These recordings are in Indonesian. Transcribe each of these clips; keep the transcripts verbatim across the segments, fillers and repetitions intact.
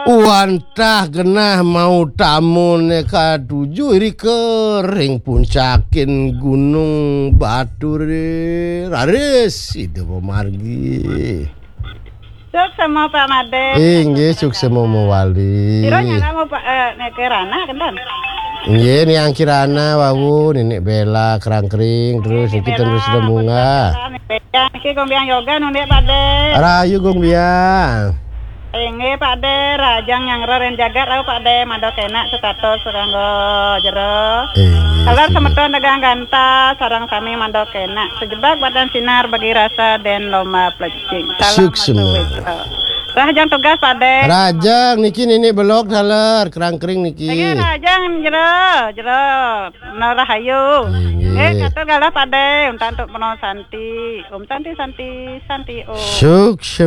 Wantah genah mau tamu neka tujuh iri kering puncakin gunung batu raris itu pemargi. Suk sama Pak Made. Inggih sukses mau mewali. Kiranya kamu Pak eh, nek Kirana kendan. Inggih nih yang Kirana wawu nenek Bella kerang-kering terus iki terus bunga. Iki gombiang yoga nundek Pak De. Rayu gong biang. Inggih Pak De, rajang yang roren jagat aku Pak De mandok enak setatos seranggo jero. Kalar semeton dagang ganta sarang sami mandok enak. Sejebak badan sinar bagi rasa dan loma plecing. Sukses. Rajang tugas Pak De. Rajang niki nini belok daler kerang-kering niki. Iki rajang jero, jero no rahayu. Eh kata galah Pak De, unta untuk penuh santi. Um santi santi santi oh. Sukses.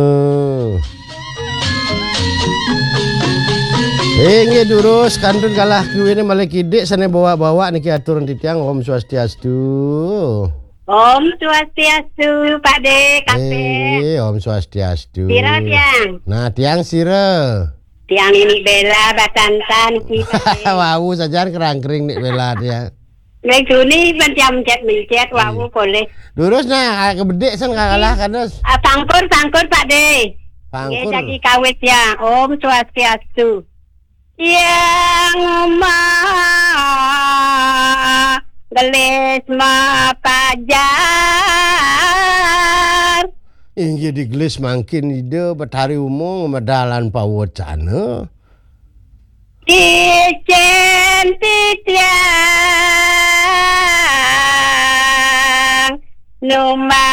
Inggih durus kantun kalah kuwi malah kidik sane bawa-bawa niki aturan titiang Om Swastiastu. Om Swastiastu Pak De kape. Eh, Om Swastiastu. Sira tiang. Nah, tiang sira. Tiang ini Bella batantan kita. Wau sajar kerang-kering nik Bella dia. Nek Juni mencet mencet wau boleh. Durus nah kebedek sen kalah kados. Ah, pangkur pangkur Pak De. Pangkur. Nggih jadi kawit ya. Om Swastiastu. Yang maha gelis mapajar. Inggih digelis mangkin ide betari umum medalan pawocana. Dicen titiang numah